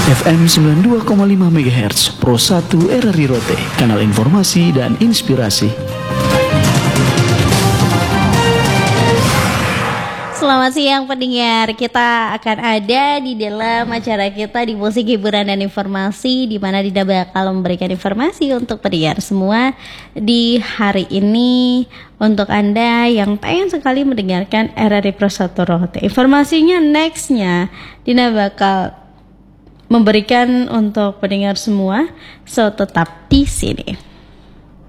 FM 92,5 MHz Pro 1 RRI Rote, kanal informasi dan inspirasi. Selamat siang pendengar, kita akan ada di dalam acara kita di Musik Hiburan dan Informasi, di mana Dinda bakal memberikan informasi untuk pendengar semua di hari ini. Untuk Anda yang pengen sekali mendengarkan RRI Pro 1 Rote, informasinya nextnya Dinda bakal memberikan untuk pendengar semua, so tetap di sini.